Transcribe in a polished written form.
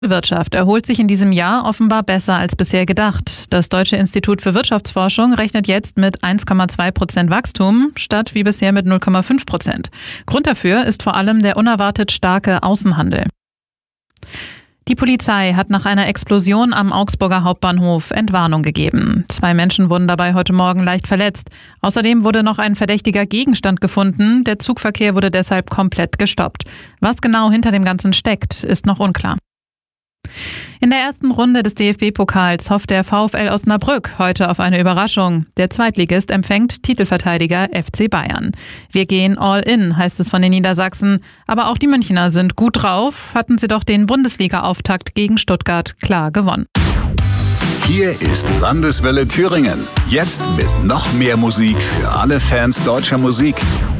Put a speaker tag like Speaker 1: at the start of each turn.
Speaker 1: Wirtschaft erholt sich in diesem Jahr offenbar besser als bisher gedacht. Das Deutsche Institut für Wirtschaftsforschung rechnet jetzt mit 1,2% Wachstum statt wie bisher mit 0,5%. Grund dafür ist vor allem der unerwartet starke Außenhandel. Die Polizei hat nach einer Explosion am Augsburger Hauptbahnhof Entwarnung gegeben. 2 Menschen wurden dabei heute Morgen leicht verletzt. Außerdem wurde noch ein verdächtiger Gegenstand gefunden. Der Zugverkehr wurde deshalb komplett gestoppt. Was genau hinter dem Ganzen steckt, ist noch unklar. In der ersten Runde des DFB-Pokals hofft der VfL Osnabrück heute auf eine Überraschung. Der Zweitligist empfängt Titelverteidiger FC Bayern. Wir gehen all in, heißt es von den Niedersachsen. Aber auch die Münchner sind gut drauf, hatten sie doch den Bundesliga-Auftakt gegen Stuttgart klar gewonnen.
Speaker 2: Hier ist Landeswelle Thüringen. Jetzt mit noch mehr Musik für alle Fans deutscher Musik.